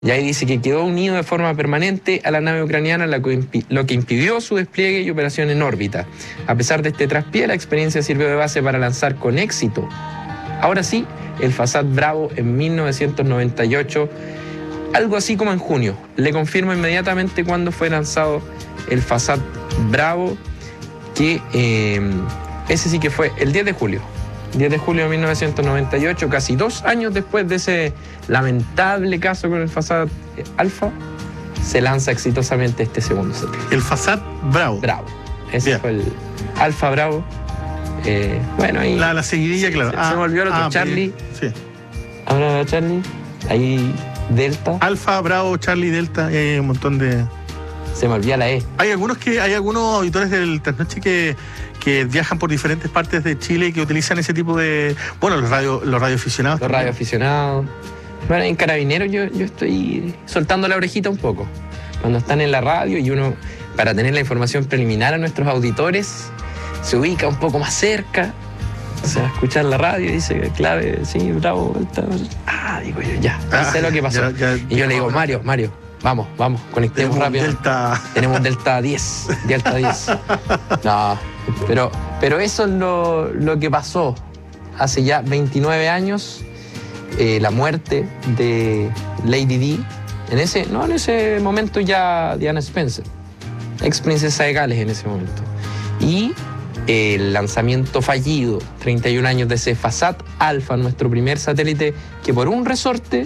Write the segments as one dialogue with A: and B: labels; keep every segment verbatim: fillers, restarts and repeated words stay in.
A: Y ahí dice que quedó unido de forma permanente a la nave ucraniana, lo que impidió su despliegue y operación en órbita. A pesar de este traspié, la experiencia sirvió de base para lanzar con éxito, ahora sí, el Fasad Bravo en mil novecientos noventa y ocho, algo así como en junio. Le confirmo inmediatamente cuándo fue lanzado el Fasad Bravo, que eh, ese sí que fue el diez de julio. diez de julio de mil novecientos noventa y ocho, casi dos años después de ese lamentable caso con el Fasad Alfa, se lanza exitosamente este segundo satélite.
B: El Fasad Bravo.
A: Bravo. Ese
B: Bien.
A: fue el Alfa Bravo. Eh, bueno, ahí.
B: La, la seguidilla, claro.
A: Se,
B: ah,
A: se me olvidó el otro,
B: ah,
A: Charlie.
B: Sí.
A: Ahora Charlie. Ahí Delta.
B: Alfa, Bravo, Charlie, Delta, y hay un montón de.
A: Se me olvida la E.
B: Hay algunos que, hay algunos auditores del Trasnoche que, que viajan por diferentes partes de Chile y que utilizan ese tipo de. Bueno, los radio, los radioaficionados.
A: Los radioaficionados. Bueno, en Carabineros yo, yo estoy soltando la orejita un poco. Cuando están en la radio y uno, para tener la información preliminar a nuestros auditores, se ubica un poco más cerca. O sea, escuchar la radio y dice, clave, sí, bravo. Está. Ah, digo yo, ya, ya sé lo que pasó.
B: Ya, ya,
A: y yo le digo, Mario, Mario, vamos, vamos, conectemos rápido.
B: Delta.
A: Tenemos Delta diez, Delta diez. No, pero, pero eso es lo, lo que pasó hace ya veintinueve años, eh, la muerte de Lady Di. En ese, no, en ese momento ya Diana Spencer, ex princesa de Gales en ese momento. Y el lanzamiento fallido, treinta y un años de ese Fasad Alfa, nuestro primer satélite, que por un resorte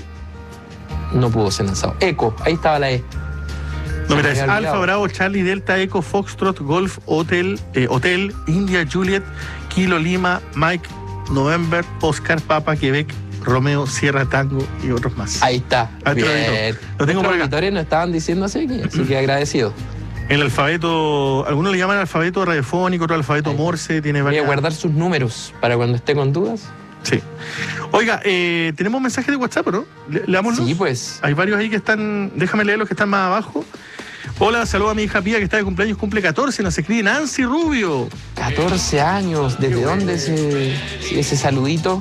A: no pudo ser lanzado. Eco, ahí estaba la E.
B: No, mira, es Alfa, Bravo, Charlie, Delta, Eco, Foxtrot, Golf, Hotel, eh, Hotel, India, Juliet, Kilo, Lima, Mike, November, Oscar, Papa, Quebec, Romeo, Sierra, Tango y otros más.
A: Ahí está.
B: Ahí
A: Bien.
B: Lo tengo por acá.
A: Los auditores nos estaban diciendo así, así que agradecido.
B: El alfabeto, algunos le llaman alfabeto radiofónico, otro alfabeto
A: Ahí.
B: Morse, tiene
A: Voy a
B: varias.
A: guardar sus números para cuando esté con dudas.
B: Sí. Oiga, eh, tenemos mensajes de WhatsApp, ¿no? Le, leámoslos.
A: Sí, pues.
B: Hay varios ahí que están. Déjame leer los que están más abajo. Hola, saludo a mi hija Pía que está de cumpleaños, cumple catorce, nos escribe Nancy Rubio.
A: catorce años, ¿desde dónde ese, ese saludito?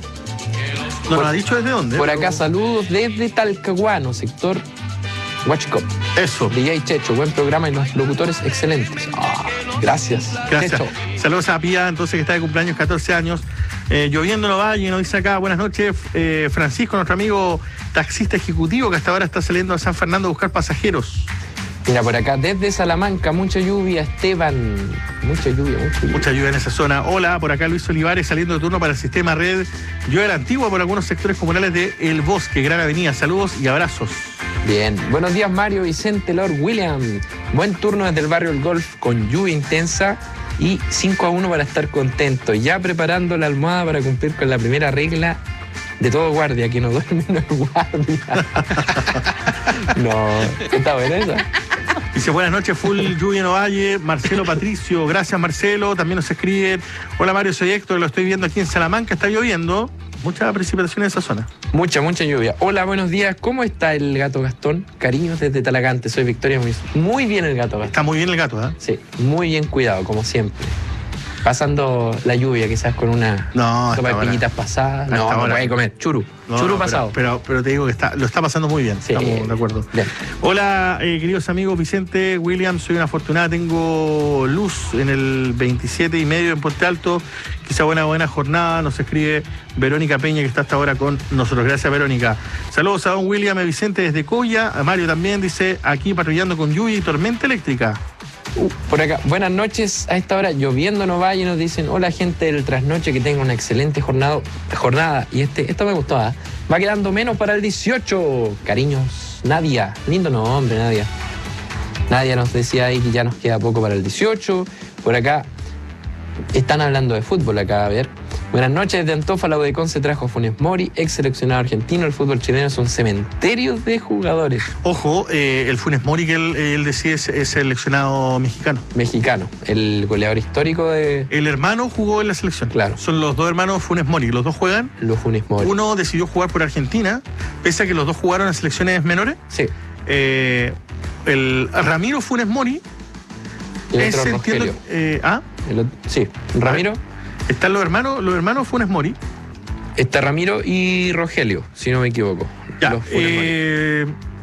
B: No nos ha dicho desde dónde.
A: Por
B: pero-
A: acá saludos desde Talcahuano, sector Huachicop.
B: Eso.
A: D J Checho, buen programa y los locutores excelentes. Ah, gracias.
B: Gracias.
A: Checho.
B: Saludos a Pía, entonces, que está de cumpleaños, catorce años. Eh, lloviendo en Ovalle, nos dice acá, buenas noches, eh, Francisco, nuestro amigo taxista ejecutivo que hasta ahora está saliendo a San Fernando a buscar pasajeros.
A: Mira, por acá desde Salamanca, mucha lluvia, Esteban. Mucha lluvia, mucha lluvia.
B: Mucha lluvia en esa zona. Hola, por acá Luis Olivares saliendo de turno para el sistema red. Yo era antigua por algunos sectores comunales de El Bosque, Gran Avenida. Saludos y abrazos.
A: Bien, buenos días Mario, Vicente, Lord William. Buen turno desde el barrio El Golf con lluvia intensa y cinco a uno para estar contento. Ya preparando la almohada para cumplir con la primera regla de todo guardia, que no duerme no es guardia. No, está buena esa.
B: Dice, buenas noches, full lluvia en Ovalle. Marcelo Patricio, gracias Marcelo. También nos escriben. Hola Mario, soy Héctor, lo estoy viendo aquí en Salamanca, está lloviendo. Mucha precipitación en esa zona.
A: Mucha, mucha lluvia. Hola, buenos días. ¿Cómo está el gato Gastón? Cariños desde Talagante. Soy Victoria Muñoz. Muy bien el gato Gastón.
B: Está muy bien el gato, ¿eh?
A: Sí, muy bien cuidado, como siempre. Pasando la lluvia, quizás con una
B: No,
A: sopa de
B: hasta
A: pillitas pasadas.
B: Hasta
A: No, no
B: ahora.
A: puede comer. Churu.
B: No,
A: Churu
B: no,
A: pasado.
B: Pero, pero, pero te digo que está, lo está pasando muy bien.
A: Sí.
B: Estamos de acuerdo.
A: Bien.
B: Hola, eh, queridos amigos, Vicente, William, soy una afortunada, tengo luz en el veintisiete y medio en Puente Alto. Quizá buena, buena jornada, nos escribe Verónica Peña, que está hasta ahora con nosotros. Gracias, Verónica. Saludos a don William y Vicente desde Coya. A Mario también dice, aquí patrullando con lluvia y tormenta eléctrica.
A: Uh, por acá, buenas noches. A esta hora, lloviendo en Ovalle, nos dicen, hola gente del trasnoche, que tenga una excelente jornada. jornada. Y este, esto me gustó, ¿eh? Va quedando menos para el dieciocho. Cariños, Nadia. Lindo nombre, Nadia. Nadia nos decía ahí que ya nos queda poco para el dieciocho. Por acá, están hablando de fútbol acá, a ver. Buenas noches, de Antofa, la Udecon se trajo a Funes Mori, ex seleccionado argentino. El fútbol chileno es un cementerio de jugadores.
B: Ojo, eh, el Funes Mori que él, él decía es, es seleccionado mexicano.
A: Mexicano, el goleador histórico de
B: El hermano jugó en la selección.
A: Claro.
B: Son los dos hermanos Funes Mori. Los dos juegan.
A: los Funes Mori.
B: Uno decidió jugar por Argentina, pese a que los dos jugaron en selecciones menores.
A: Sí,
B: Eh, el Ramiro Funes Mori.
A: el
B: ese
A: otro
B: entiendo.
A: Rogelio.
B: eh, ah,
A: El otro- sí, Ramiro.
B: están los hermanos, los hermanos Funes Mori.
A: Está Ramiro y Rogelio, si no me equivoco.
B: Ya,
A: Los Funes Mori.
B: eh,